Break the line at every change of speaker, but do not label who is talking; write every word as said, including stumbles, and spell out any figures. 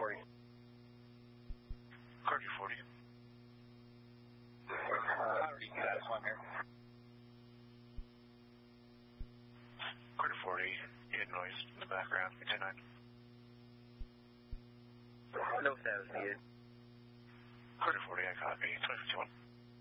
forty.
Carter forty.
Uh, already status one here.
Carter forty, you had noise in the background, ten nine.
No status needed.
Carter forty, I copy, twenty fifty-one.